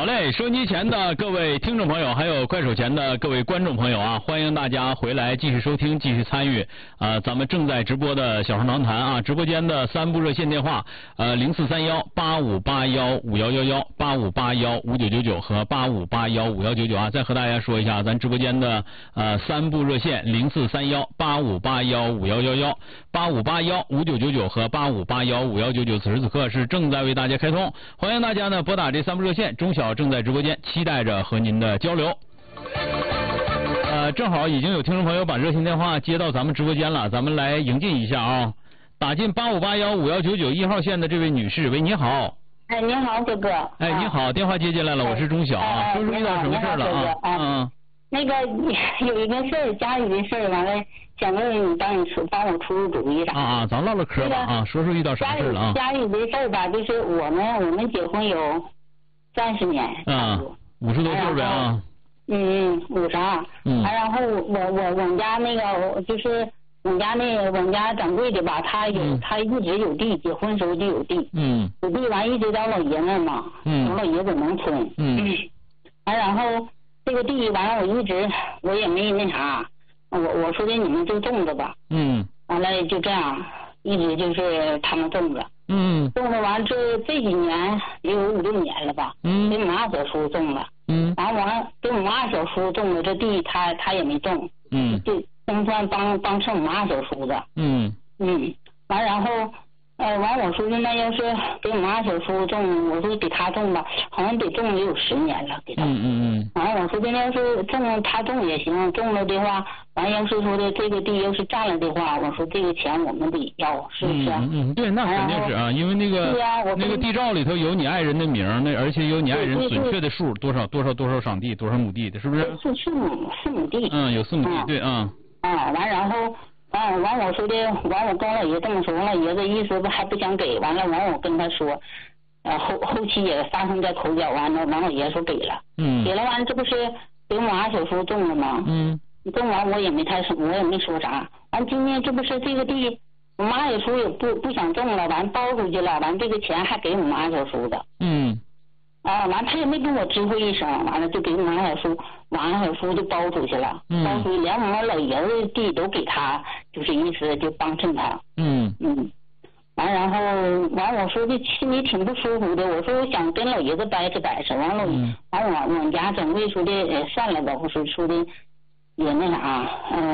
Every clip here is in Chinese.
好嘞，收音机前的各位听众朋友，还有快手前的各位观众朋友啊，欢迎大家回来继续收听，继续参与咱们正在直播的小声长谈啊，直播间的3部热线电话04318581511185815999和85815199啊，再和大家说一下，咱直播间的3部热线04318581511185815999和85815199，此时此刻是正在为大家开通，欢迎大家呢拨打这3部热线，钟晓正在直播间，期待着和您的交流。正好已经有听众朋友把热线电话接到咱们直播间了，咱们来迎进一下啊。打进85815199号线的这位女士，喂，你好。 哎，你好，哥哥。 哎，你好，电话接进来了，我是钟晓啊。说说遇到什么事了啊？ 那个有一个事儿，家里的事儿，完了想问问你，帮我出出主意啥？ 咱唠唠嗑吧啊，说说遇到什么事了啊？ 家里的事儿吧，就是我们结婚有30年。 50多岁呗啊。 52。然后我们家那个就是我们家掌柜的吧，他一直有地，结婚时候就有地。有地完一直到老爷那嘛。我老爷子农村。然后这个地完了我也没那啥，我说的你们就种着吧。完了就这样一直就是他们种着。种了完这几年也有5、6年了吧。给我们二小叔种了。完给我们二小叔种了这地，他也没种。就总算帮衬我们二小叔子。完然后完我说那要是给我们二小叔种，我说给他种吧，好像得种也有10年了给他。完我说的要是他种也行，种了的话，完要是说的这个地要是占了的话，我说这个钱我们得要，是不是？ 对，那肯定是啊，因为那个地照里头有你爱人的名，而且有你爱人准确的数，多少场地，多少亩地的，是不是？ 是4亩地。有 4亩地，对啊。 完然后。完我说的，完我跟老爷这么说，老爷子意思还不想给，完了我跟他说，后期也发生这口角，完了老爷说给了。给了完这不是给我二小叔种了吗？种完我也没说啥。完今年这不是这个地，我二小叔也不想种了，完包出去了，完这个钱还给我们二小叔的。完他也没跟我知会一声，完了就给我们二小叔，我二小叔就包出去了。包出去连我们老爷子的地都给他，就是意思就帮衬他。完然后我说的心里挺不舒服的，我说我想跟老爷子掰扯掰扯，完了我们家掌柜说的算了吧，我说的也那啥，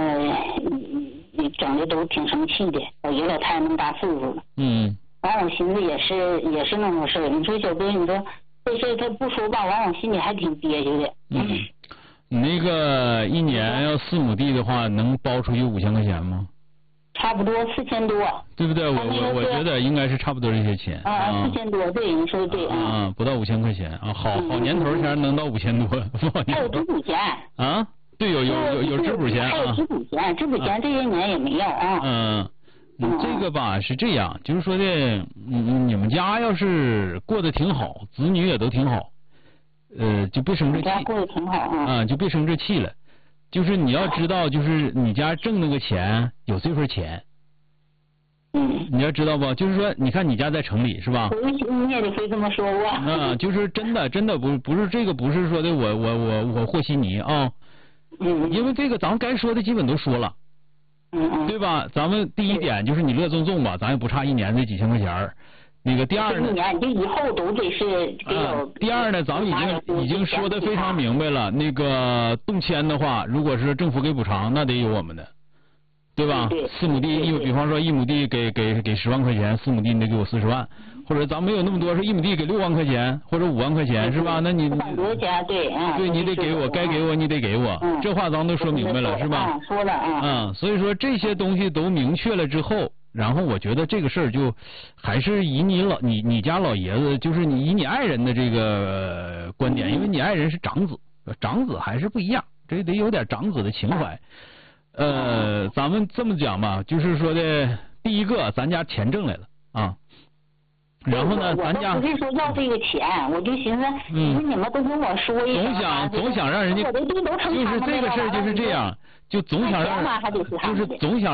整的都挺生气的，老爷老太太那么大岁数了。完我寻思也是那么回事，你说小哥，你说这事他不说吧，完我心里还挺憋屈的。 你那个1年要4亩地的话，能包出去5000块钱吗？ 差不多4000多，对不对？我觉得应该是差不多这些钱。 4000多，对，你说的对。 不到5000块钱啊，好年头前能到5000多， 还有支补钱。 对，有支补钱。 还有支补钱，支补钱这些年也没要啊。 这个吧是这样，就是说的，你们家要是过得挺好，子女也都挺好，就别生这气。 家过得挺好啊。 就别生这气了。就是你要知道，就是你家挣那个钱有这份钱。你要知道吧，就是说，你看你家在城里是吧？ 你也得会这么说我。 就是真的不是这个，不是说的我和稀泥啊。因为这个咱们该说的基本都说了。对吧？咱们第一点就是你乐种种吧，咱也不差1年这几千块钱。那个第二呢？ 这以后都得是第二呢，咱们已经说的非常明白了。那个动迁的话，如果是政府给补偿，那得有我们的，对吧？4亩地，比方说1亩地给10万块钱，4亩地你得给我40万，或者咱没有那么多，是1亩地给6万块钱或者5万块钱，是吧？那你多钱对你得给我，该给我你得给我，这话咱都说明白了，是吧？ 说了所以说这些东西都明确了之后。然后我觉得这个事儿就还是以你家老爷子，就是以你爱人的这个观点，因为你爱人是长子还是不一样，这得有点长子的情怀。咱们这么讲吧，就是说的第一个，咱家钱挣来了啊。然后呢，咱家不是说要这个钱，我就寻思，你们都跟我说一声， 总想让人家，就是这个事儿就是这样，就总想让，就是总想。